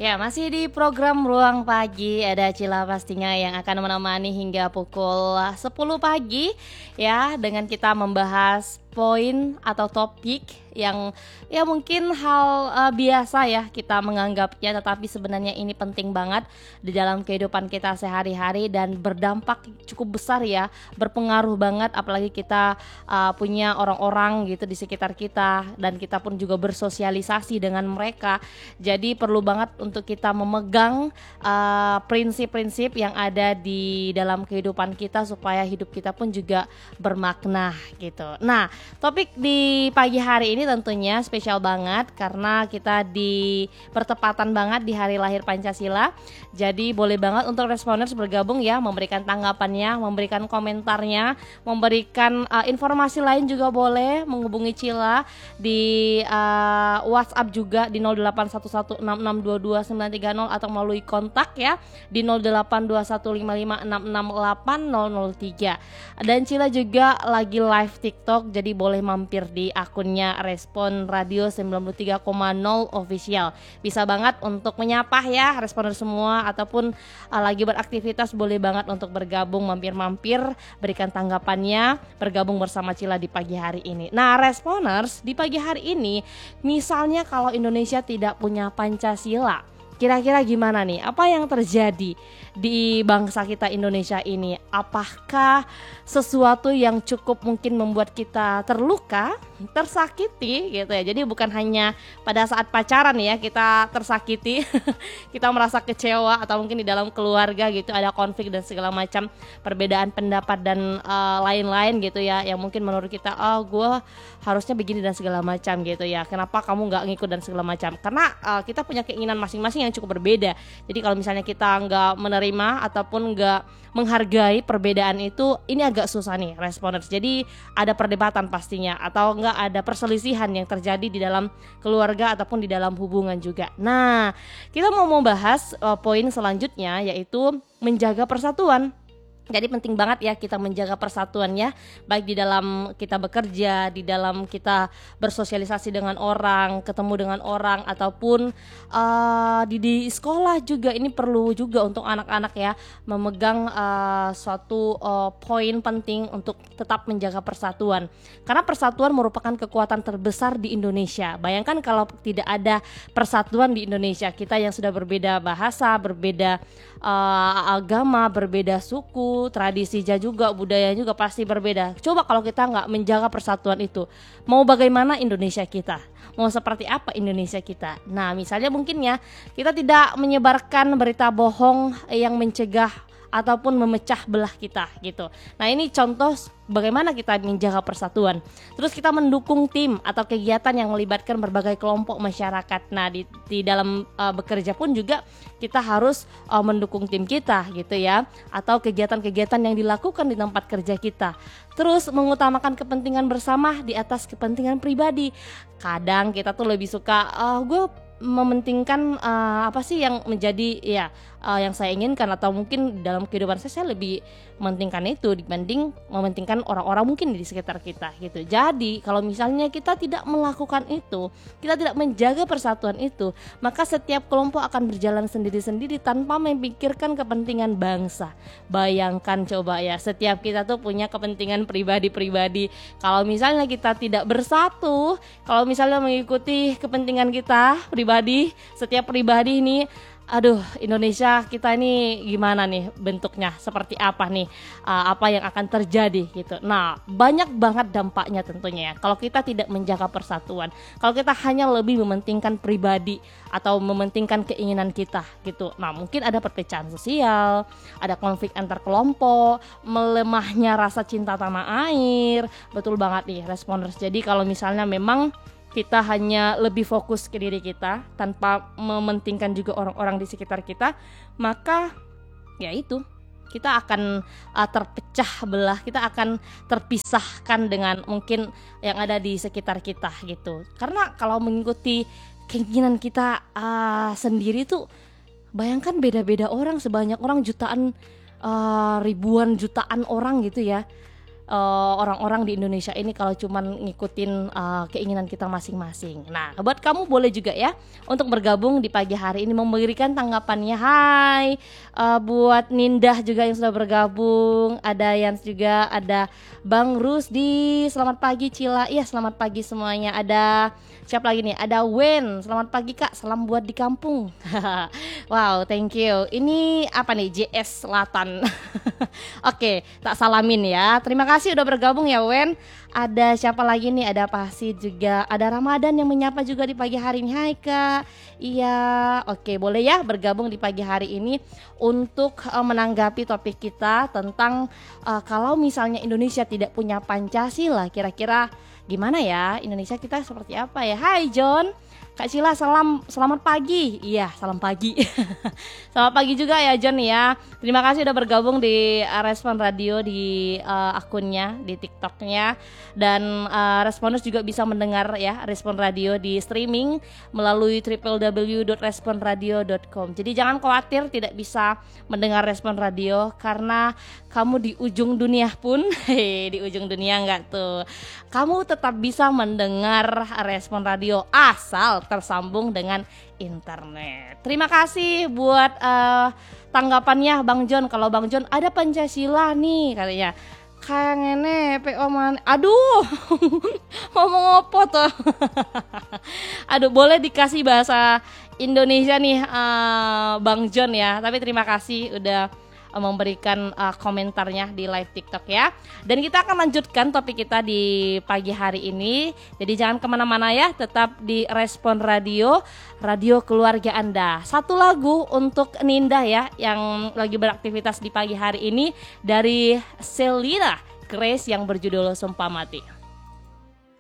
Ya, masih di program Ruang Pagi, ada Cila pastinya yang akan menemani hingga pukul 10 pagi ya, dengan kita membahas poin atau topik yang ya mungkin hal biasa ya kita menganggapnya, tetapi sebenarnya ini penting banget di dalam kehidupan kita sehari-hari dan berdampak cukup besar ya, berpengaruh banget, apalagi kita punya orang-orang gitu di sekitar kita dan kita pun juga bersosialisasi dengan mereka. Jadi perlu banget untuk kita memegang prinsip-prinsip yang ada di dalam kehidupan kita supaya hidup kita pun juga bermakna gitu. Nah, topik di pagi hari ini tentunya spesial banget karena kita di bertepatan banget di hari lahir Pancasila. Jadi boleh banget untuk responers bergabung ya, memberikan tanggapannya, memberikan komentarnya, memberikan informasi lain juga boleh, menghubungi Cila di WhatsApp juga di 0811662290 atau melalui kontak ya di 082155668003. Dan Cila juga lagi live TikTok, jadi boleh mampir di akunnya Respon Radio 93,0 official. Bisa banget untuk menyapa ya responer semua, ataupun lagi beraktivitas boleh banget untuk bergabung, mampir-mampir, berikan tanggapannya, bergabung bersama Cila di pagi hari ini. Nah, responers di pagi hari ini, misalnya kalau Indonesia tidak punya Pancasila, kira-kira gimana nih? Apa yang terjadi di bangsa kita Indonesia ini? Apakah sesuatu yang cukup mungkin membuat kita terluka, tersakiti gitu ya. Jadi bukan hanya pada saat pacaran ya kita tersakiti, kita merasa kecewa, atau mungkin di dalam keluarga gitu ada konflik dan segala macam perbedaan pendapat dan lain-lain gitu ya, yang mungkin menurut kita gue harusnya begini dan segala macam gitu ya, kenapa kamu nggak ngikut dan segala macam, karena kita punya keinginan masing-masing yang cukup berbeda. Jadi kalau misalnya kita nggak menerima ataupun nggak menghargai perbedaan itu, ini agak susah nih responers. Jadi ada perdebatan pastinya, atau enggak ada perselisihan yang terjadi di dalam keluarga ataupun di dalam hubungan juga. Nah, kita mau bahas poin selanjutnya, yaitu menjaga persatuan. Jadi penting banget ya kita menjaga persatuannya, baik di dalam kita bekerja, di dalam kita bersosialisasi dengan orang, ketemu dengan orang, ataupun di sekolah juga. Ini perlu juga untuk anak-anak ya memegang suatu poin penting untuk tetap menjaga persatuan, karena persatuan merupakan kekuatan terbesar di Indonesia. Bayangkan kalau tidak ada persatuan di Indonesia, kita yang sudah berbeda bahasa, berbeda agama, berbeda suku, tradisi juga, budaya juga pasti berbeda. Coba kalau kita nggak menjaga persatuan itu, mau bagaimana Indonesia kita? Mau seperti apa Indonesia kita? Nah, misalnya mungkin ya kita tidak menyebarkan berita bohong yang mencegah ataupun memecah belah kita gitu. Nah, ini contoh bagaimana kita menjaga persatuan. Terus kita mendukung tim atau kegiatan yang melibatkan berbagai kelompok masyarakat. Nah, di dalam bekerja pun juga kita harus mendukung tim kita gitu ya, atau kegiatan-kegiatan yang dilakukan di tempat kerja kita. Terus mengutamakan kepentingan bersama di atas kepentingan pribadi. Kadang kita tuh lebih suka gue mementingkan apa sih yang menjadi yang saya inginkan, atau mungkin dalam kehidupan saya lebih mementingkan itu dibanding mementingkan orang-orang mungkin di sekitar kita gitu. Jadi kalau misalnya kita tidak melakukan itu, kita tidak menjaga persatuan itu, maka setiap kelompok akan berjalan sendiri-sendiri tanpa memikirkan kepentingan bangsa. Bayangkan coba ya, setiap kita tuh punya kepentingan pribadi-pribadi. Kalau misalnya kita tidak bersatu, kalau misalnya mengikuti kepentingan kita pribadi, setiap pribadi ini, aduh, Indonesia kita ini gimana nih bentuknya, seperti apa nih, apa yang akan terjadi gitu. Nah, banyak banget dampaknya tentunya ya kalau kita tidak menjaga persatuan, kalau kita hanya lebih mementingkan pribadi atau mementingkan keinginan kita gitu. Nah, mungkin ada perpecahan sosial, ada konflik antar kelompok, melemahnya rasa cinta tanah air. Betul banget nih responers. Jadi kalau misalnya memang kita hanya lebih fokus ke diri kita tanpa mementingkan juga orang-orang di sekitar kita, maka ya itu, kita akan terpecah belah, kita akan terpisahkan dengan mungkin yang ada di sekitar kita gitu. Karena kalau mengikuti keinginan kita sendiri tuh, bayangkan beda-beda orang, sebanyak orang, jutaan, ribuan jutaan orang gitu ya. orang-orang di Indonesia ini kalau cuman ngikutin keinginan kita masing-masing. Nah, buat kamu boleh juga ya untuk bergabung di pagi hari ini memberikan tanggapannya. Hai, buat Nindah juga yang sudah bergabung, ada Yans juga, ada Bang Rusdi, selamat pagi Cila. Iya, selamat pagi semuanya. Ada siapa lagi nih? Ada Wen, selamat pagi Kak, salam buat di kampung. Wow, thank you. Ini apa nih? JS Selatan. Oke, tak salamin ya. Terima kasih udah bergabung ya Wen. Ada siapa lagi nih? Ada Pasi juga. Ada Ramadan yang menyapa juga di pagi hari ini. Hai Kak. Iya, oke, boleh ya bergabung di pagi hari ini untuk menanggapi topik kita tentang kalau misalnya Indonesia tidak punya Pancasila, kira-kira gimana ya Indonesia kita seperti apa ya? Hai John, Kak Cila, selamat pagi. Iya, salam pagi. Selamat pagi juga ya John ya. Terima kasih udah bergabung di Respon Radio di akunnya di TikToknya. Dan Responers juga bisa mendengar ya Respon Radio di streaming melalui www.responradio.com. Jadi jangan khawatir tidak bisa mendengar Respon Radio karena kamu di ujung dunia pun, di ujung dunia enggak tuh, kamu tetap bisa mendengar Respon Radio asal tersambung dengan internet. Terima kasih buat tanggapannya Bang John. Kalau Bang John ada Pancasila nih katanya. Kayak ngene PO man. Aduh. Ngomong apa tuh? Aduh, boleh dikasih bahasa Indonesia nih Bang John ya. Tapi terima kasih udah memberikan komentarnya di live TikTok ya. Dan kita akan lanjutkan topik kita di pagi hari ini. Jadi jangan kemana-mana ya, tetap di Respon Radio, radio keluarga Anda. Satu lagu untuk Ninda ya, yang lagi beraktivitas di pagi hari ini dari Selina Grace yang berjudul Sumpah Mati.